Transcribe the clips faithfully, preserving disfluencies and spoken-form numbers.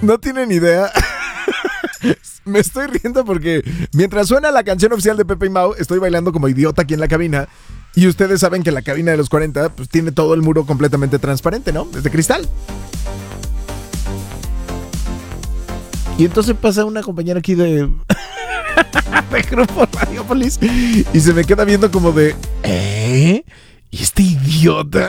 No tienen idea. Me estoy riendo porque mientras suena la canción oficial de Pepe y Mau, estoy bailando como idiota aquí en la cabina. Y ustedes saben que la cabina de los cuarenta pues tiene todo el muro completamente transparente, ¿no? Es de cristal. Y entonces pasa una compañera aquí de... de Grupo Radiopolis y se me queda viendo como de... ¿Eh? ¿Y este idiota?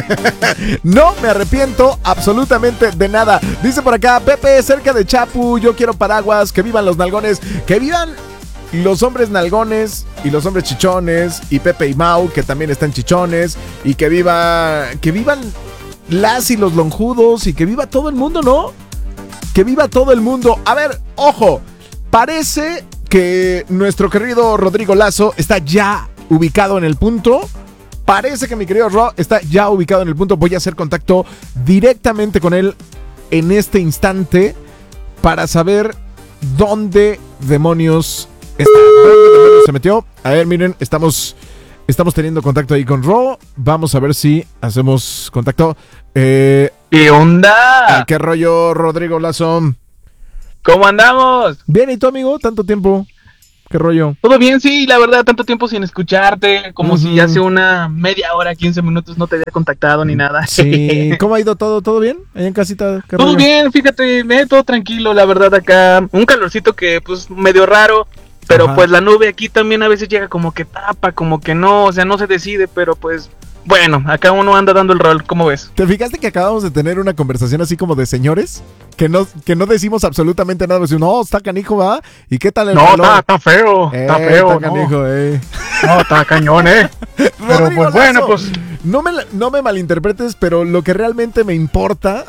No me arrepiento absolutamente de nada. Dice por acá, Pepe, cerca de Chapu, yo quiero paraguas, que vivan los nalgones, que vivan los hombres nalgones y los hombres chichones, y Pepe y Mau, que también están chichones, y que viva, que vivan las y los lonjudos, y que viva todo el mundo, ¿no? Que viva todo el mundo. A ver, ojo, parece que nuestro querido Rodrigo Lazo está ya ubicado en el punto. Parece que mi querido Ro está ya ubicado en el punto. Voy a hacer contacto directamente con él en este instante para saber dónde demonios está. ¿Dónde demonios se metió? A ver, miren, estamos, estamos teniendo contacto ahí con Ro. Vamos a ver si hacemos contacto. Eh, ¿Qué onda? ¿Qué rollo, Rodrigo Lazo? ¿Cómo andamos? Bien, ¿y tú, amigo? ¿Tanto tiempo? ¿Qué rollo? Todo bien, sí, la verdad, tanto tiempo sin escucharte, como uh-huh. si hace una media hora, quince minutos no te había contactado ni nada. Sí, ¿cómo ha ido todo? ¿Todo bien? ¿Allá en casita? ¿Qué todo rollo? Bien, fíjate, eh, todo tranquilo, la verdad, acá, un calorcito que, pues, medio raro, pero Ajá. pues la nube aquí también a veces llega como que tapa, como que no, o sea, no se decide, pero pues... Bueno, acá uno anda dando el rol, ¿cómo ves? ¿Te fijaste que acabamos de tener una conversación así como de señores? Que no, que no decimos absolutamente nada. Decimos, no, está canijo, ¿va? ¿Y qué tal el No, calor? está, está feo, eh, está feo. Está canijo, no. eh. No, está cañón, eh. Pero pues bueno, pues... No me, no me malinterpretes, pero lo que realmente me importa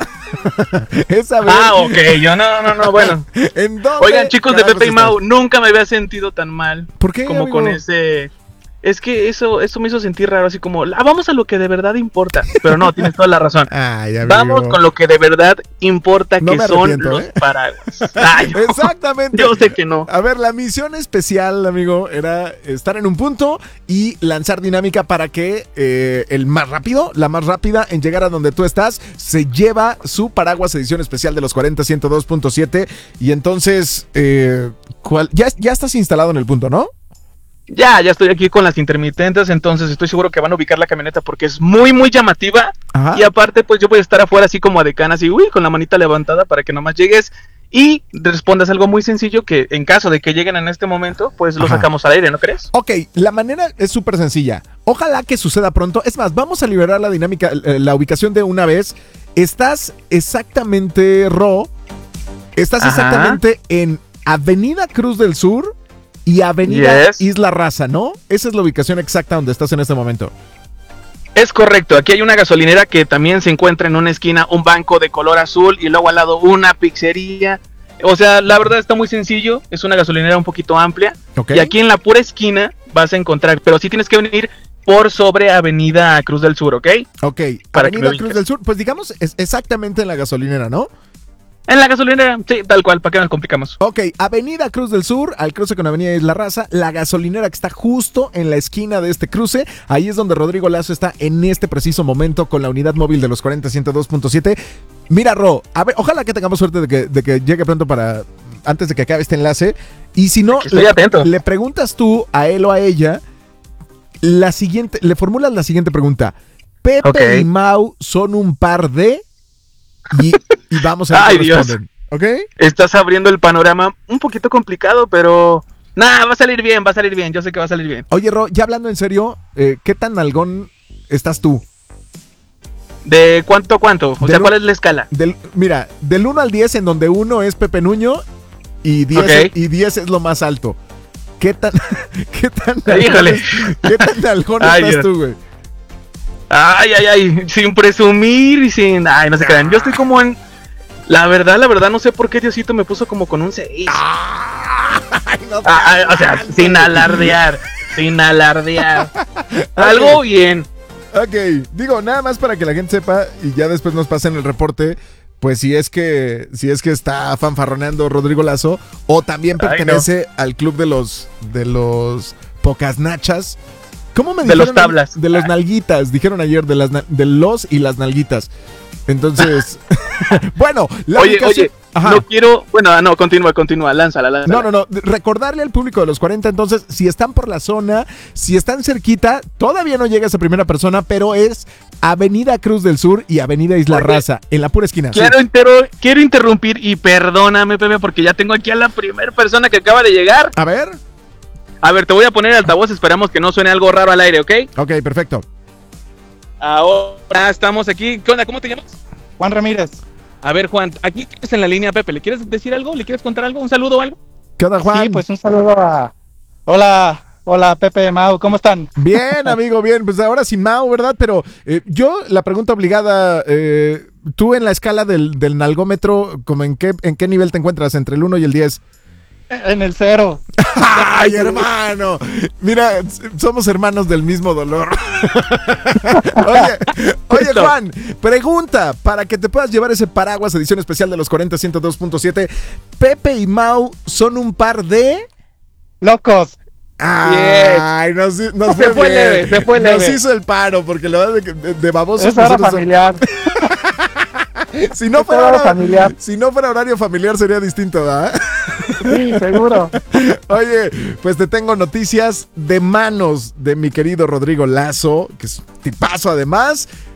es saber... Ah, ok, yo no, no, no, bueno. ¿En dónde? Oigan, chicos de Pepe y Mau, nunca me había sentido tan mal. ¿Por qué, Como amigo? con ese... Es que eso, eso me hizo sentir raro, así como, ah, vamos a lo que de verdad importa. Pero no, tienes toda la razón. Ay, vamos con lo que de verdad importa, no que son los ¿eh? paraguas. Ay, no, exactamente. Yo sé que no. A ver, la misión especial, amigo, era estar en un punto y lanzar dinámica para que eh, el más rápido, la más rápida en llegar a donde tú estás, se lleva su paraguas edición especial de los cuarenta ciento dos punto siete. Y entonces, eh, ¿cuál? Ya, ya estás instalado en el punto, ¿no? Ya, ya estoy aquí con las intermitentes, entonces estoy seguro que van a ubicar la camioneta porque es muy, muy llamativa. Ajá. Y aparte, pues yo voy a estar afuera así como a decana, así, uy, con la manita levantada para que nomás llegues y respondas algo muy sencillo que en caso de que lleguen en este momento, pues lo Ajá. sacamos al aire, ¿no crees? Ok, la manera es súper sencilla. Ojalá que suceda pronto. Es más, vamos a liberar la dinámica, la ubicación de una vez. Estás exactamente, Ro, estás Ajá. exactamente en Avenida Cruz del Sur y Avenida yes. Isla Raza, ¿no? Esa es la ubicación exacta donde estás en este momento. Es correcto, aquí hay una gasolinera que también se encuentra en una esquina, un banco de color azul y luego al lado una pizzería. O sea, la verdad está muy sencillo, es una gasolinera un poquito amplia. Okay. Y aquí en la pura esquina vas a encontrar, pero sí tienes que venir por sobre Avenida Cruz del Sur, ¿ok? Ok, Para Avenida Cruz del Sur, pues digamos es exactamente en la gasolinera, ¿no? En la gasolinera, sí, tal cual, ¿para qué nos complicamos? Ok, Avenida Cruz del Sur, al cruce con Avenida Isla Raza, la gasolinera que está justo en la esquina de este cruce, ahí es donde Rodrigo Lazo está en este preciso momento con la unidad móvil de los cuarenta ciento dos punto siete. Mira, Ro, a ver, ojalá que tengamos suerte de que, de que llegue pronto para, antes de que acabe este enlace, y si no, estoy le, atento. le preguntas tú a él o a ella, la siguiente, le formulas la siguiente pregunta, ¿Pepe okay. y Mau son un par de...? Y, y vamos a ver qué responden, ¿ok? Estás abriendo el panorama un poquito complicado, pero... Nah, va a salir bien, va a salir bien, yo sé que va a salir bien. Oye, Ro, ya hablando en serio, eh, ¿qué tan nalgón estás tú? ¿De cuánto a cuánto? O del sea, ¿cuál es la escala? Del, mira, del uno al diez, en donde uno es Pepe Nuño y diez, okay. y diez es lo más alto. ¿Qué tan... qué tan Híjole. Es, ¿Qué tan nalgón Ay, estás Dios. tú, güey? Ay, ay, ay, sin presumir y sin... Ay, no se crean, yo estoy como en... La verdad, la verdad, no sé por qué Diosito me puso como con un seis. Ay, no ah, ah, o sea, sin alardear, sin alardear. Algo okay. bien. Ok, digo, nada más para que la gente sepa y ya después nos pasen el reporte, pues si es que si es que está fanfarroneando Rodrigo Lazo o también pertenece Ay, no. al club de los de los pocas nachas. ¿Cómo me dijeron? De los tablas. De los nalguitas, dijeron ayer, de las de los y las nalguitas. Entonces, bueno, la Oye, ubicación... oye, Ajá. No quiero, bueno, no, continúa, continúa, lánzala, lánzala. No, no, no, recordarle al público de los cuarenta, entonces, si están por la zona, si están cerquita, todavía no llega esa primera persona, pero es Avenida Cruz del Sur y Avenida Isla Oye, Raza, en la pura esquina. Quiero, Sí. intero- quiero interrumpir y perdóname, Pepe, porque ya tengo aquí a la primera persona que acaba de llegar. A ver. A ver, te voy a poner el altavoz, esperamos que no suene algo raro al aire, ¿ok? Ok, perfecto. Ahora estamos aquí. ¿Qué onda? ¿Cómo te llamas? Juan Ramírez. A ver, Juan, aquí tienes en la línea, Pepe. ¿Le quieres decir algo? ¿Le quieres contar algo? ¿Un saludo o algo? ¿Qué onda, Juan? Sí, pues un saludo a... Hola, hola Pepe, Mau, ¿cómo están? Bien, amigo, bien. Pues ahora sin Mau, ¿verdad? Pero eh, yo, la pregunta obligada, eh, tú en la escala del, del nalgómetro, ¿como en qué, en qué nivel te encuentras? ¿Entre el uno y el diez? En el cero. ¡Ay, hermano! Mira, somos hermanos del mismo dolor. Oye, oye, Juan, pregunta, para que te puedas llevar ese paraguas edición especial de los cuarenta ciento dos punto siete, ¿Pepe y Mau son un par de...? Locos. Ay, nos, nos Se fue bien. leve, se fue Nos leve. hizo el paro, porque la verdad es que de, de babosos... Es hora nosotros- familiar. Si no, Es fuera hora hora- familiar. si no fuera horario familiar sería distinto, ¿verdad? Sí, seguro. Oye, pues te tengo noticias de manos de mi querido Rodrigo Lazo, que es tipazo además.